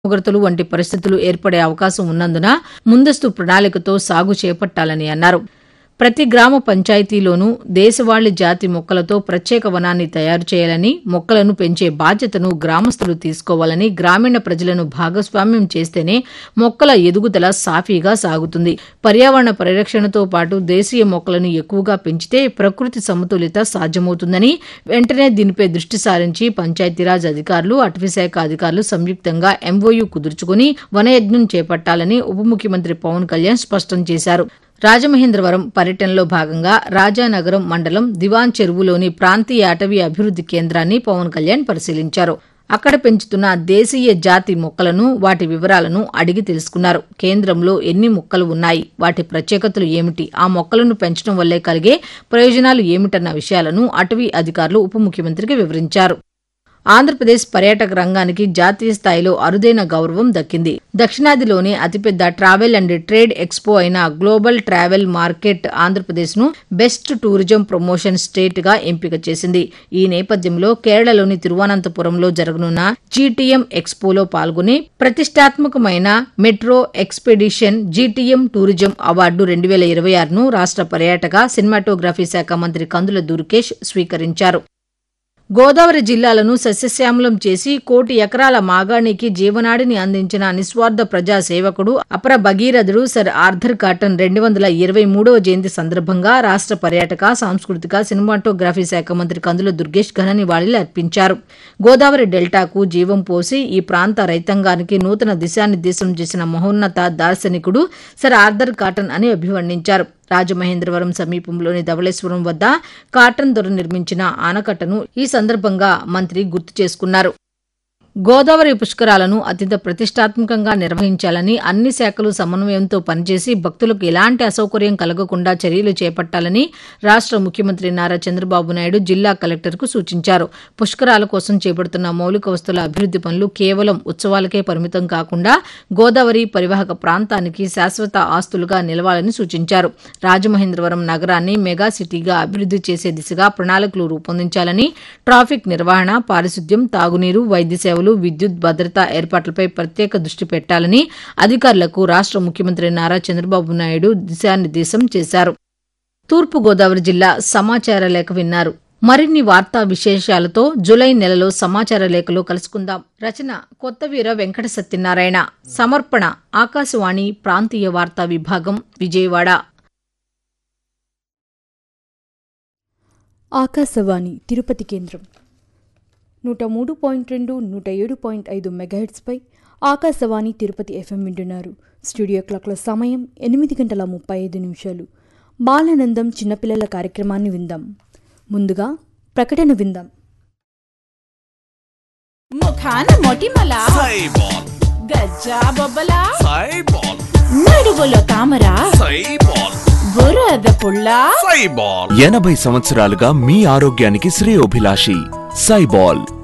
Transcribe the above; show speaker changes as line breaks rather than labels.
ఉగ్రతలు వంటి పరిస్థితులు ఏర్పడే అవకాశం ఉన్నందున ముందస్తు ప్రణాళికతో సాగు చేపట్టాలని అన్నారు. ప్రతి గ్రామ పంచాయతీలోనూ దేశవాళీ జాతి మొక్కలతో ప్రత్యేక వనాన్ని తయారు చేయాలని, మొక్కలను పెంచే బాధ్యతను గ్రామస్తులు తీసుకోవాలని, గ్రామీణ ప్రజలను భాగస్వామ్యం చేస్తేనే మొక్కల ఎదుగుదల సాఫీగా సాగుతుంది. పర్యావరణ పరిరక్షణతో పాటు దేశీయ మొక్కలను ఎక్కువగా పెంచితే ప్రకృతి సమతుల్యత సాధ్యమవుతుందని, వెంటనే దీనిపై దృష్టి సారించి పంచాయతీరాజ్ అధికారులు, అటవీశాఖ అధికారులు సంయుక్తంగా ఎంఓయూ కుదుర్చుకుని వనయజ్ఞం చేపట్టాలని ఉప ముఖ్యమంత్రి పవన్ కళ్యాణ్ స్పష్టం చేశారు. రాజమహేంద్రవరం పర్యటనలో భాగంగా రాజానగరం మండలం దివాన్ చెరువులోని ప్రాంతీయ అటవీ అభివృద్ది కేంద్రాన్ని పవన్ కళ్యాణ్ పరిశీలించారు. అక్కడ పెంచుతున్న దేశీయ జాతి మొక్కలను, వాటి వివరాలను అడిగి తెలుసుకున్నారు. కేంద్రంలో ఎన్ని మొక్కలు ఉన్నాయి, వాటి ప్రత్యేకతలు ఏమిటి, ఆ మొక్కలను పెంచడం వల్లే కలిగే ప్రయోజనాలు ఏమిటన్న విషయాలను అటవీ అధికారులు ఉప ముఖ్యమంత్రికి వివరించారు. ఆంధ్రప్రదేశ్ పర్యాటక రంగానికి జాతీయ స్థాయిలో అరుదైన గౌరవం దక్కింది. దక్షిణాదిలోనే అతిపెద్ద ట్రావెల్ అండ్ ట్రేడ్ ఎక్స్పో అయిన గ్లోబల్ ట్రావెల్ మార్కెట్ ఆంధ్రప్రదేశ్ను బెస్ట్ టూరిజం ప్రమోషన్ స్టేట్ గా ఎంపిక చేసింది. ఈ నేపథ్యంలో కేరళలోని తిరువనంతపురంలో జరగనున్న జీటీఎం ఎక్స్పోలో పాల్గొని ప్రతిష్టాత్మకమైన metro expedition GTM tourism award 2026ను రాష్ట్ర పర్యాటక సినిమాటోగ్రఫీ శాఖ మంత్రి కందుల దుర్గేష్ స్వీకరించారు. గోదావరి జిల్లాలను సస్యశ్యామలం చేసి 1 కోటి ఎకరాల మాగాణికి జీవనాడిని అందించిన నిస్వార్థ ప్రజా సేవకుడు అపర భగీరథుడు సర్ ఆర్థర్ కాటన్ 223వ జయంతి సందర్భంగా రాష్ట్ర పర్యాటక, సాంస్కృతిక, సినిమాటోగ్రఫీ శాఖ మంత్రి కందుల దుర్గేష్ ఘన నివాళులు అర్పించారు. గోదావరి డెల్టాకు జీవం పోసి ఈ ప్రాంత రైతాంగానికి నూతన దిశానిర్దేశం చేసిన మహోన్నత దార్శనికుడు సర్ ఆర్థర్ కాటన్ అని అభివర్ణించారు. రాజమహేంద్రవరం సమీపంలోని ధవళేశ్వరం వద్ద కాటన్ దొర నిర్మించిన ఆనకట్టను ఈ సందర్భంగా మంత్రి గుర్తు చేసుకున్నారు. గోదావరి పుష్కరాలను అత్యంత ప్రతిష్టాత్మకంగా నిర్వహించాలని, అన్ని శాఖలు సమన్వయంతో పనిచేసి భక్తులకు ఎలాంటి అసౌకర్యం కలగకుండా చర్యలు చేపట్టాలని రాష్ట్ర ముఖ్యమంత్రి నారా చంద్రబాబు నాయుడు జిల్లా కలెక్టర్కు సూచించారు. పుష్కరాల కోసం చేపడుతున్న మౌలిక వస్తువుల అభివృద్ది పనులు కేవలం ఉత్సవాలకే పరిమితం కాకుండా గోదావరి పరివాహక ప్రాంతానికి శాశ్వత ఆస్తులుగా నిలవాలని సూచించారు. రాజమహేంద్రవరం నగరాన్ని మెగా సిటీగా అభివృద్ది చేసే దిశగా ప్రణాళికలు రూపొందించాలని, ట్రాఫిక్ నిర్వహణ, పారిశుద్ధ్యం, తాగునీరు, వైద్య సేవలు, విద్యుత్ భద్రతా ఏర్పాట్లపై ప్రత్యేక దృష్టి పెట్టాలని అధికారులకు రాష్ట్ర ముఖ్యమంత్రి నారా చంద్రబాబు నాయుడు దిశానిర్దేశం చేశారు. తూర్పు గోదావరి జిల్లా సమాచార లేఖ విన్నారు. మరిన్ని వార్తా విశేషాలతో జూలై నెలలో సమాచార లేఖలో కలుసుకుందాం. రచన కొత్తవీర వెంకట సత్యనారాయణ. సమర్పణ ఆకాశవాణి ప్రాంతీయ వార్తా విభాగం, విజయవాడ.
ఆకాశవాణి తిరుపతి కేంద్రం 103.2, 107.5 మెగాహెర్ట్స్పై ఆకాశవాణి తిరుపతి FM వింటున్నారు. స్టూడియో క్లాక్ల సమయం 8:35. బాలానందం చిన్నపిల్లల కార్యక్రమాన్ని విందాం. ముందుగా ప్రకటన విందాం.
ముఖాన మొటిమల సైబాల్, గజ్జా బొబ్బల సైబాల్, నడువులో తామర సైబాల్, బురద పుల్ల సైబాల్.
80 సంవత్సరాలుగా మీ ఆరోగ్యానికి శ్రేయోభిలాషి సైబాల్.